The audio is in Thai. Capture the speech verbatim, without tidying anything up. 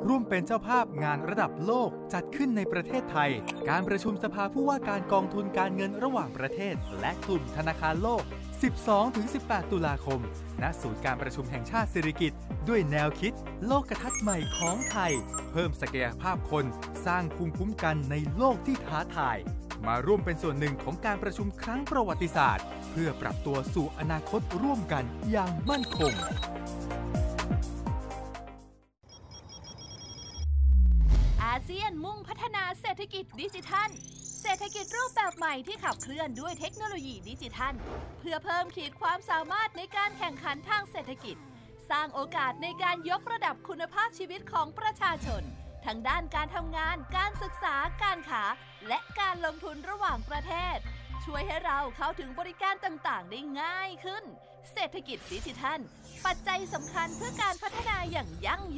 ร่วมเป็นเจ้าภาพงานระดับโลกจัดขึ้นในประเทศไทยการประชุมสภาผู้ว่าการกองทุนการเงินระหว่างประเทศและกลุ่มธนาคารโลก สิบสองถึงสิบแปด ตุลาคมณศูนย์การประชุมแห่งชาติสิริกิติ์ด้วยแนวคิดโลกทัศน์ใหม่ของไทยเพิ่มศักยภาพคนสร้างภูมิคุ้มกันในโลกที่ท้าทายมาร่วมเป็นส่วนหนึ่งของการประชุมครั้งประวัติศาสตร์เพื่อปรับตัวสู่อนาคตร่วมกันอย่างมั่นคงอาเซียนมุ่งพัฒนาเศรษฐกิจดิจิทัลเศรษฐกิจรูปแบบใหม่ที่ขับเคลื่อนด้วยเทคโนโลยีดิจิทัลเพื่อเพิ่มขีดความสามารถในการแข่งขันทางเศรษฐกิจสร้างโอกาสในการยกระดับคุณภาพชีวิตของประชาชนทั้งด้านการทำงานการศึกษาการค้าและการลงทุนระหว่างประเทศช่วยให้เราเข้าถึงบริการต่างๆได้ง่ายขึ้นเศรษฐกิจดิจิทัลปัจจัยสำคัญเพื่อการพัฒนาอย่างยั่งยืน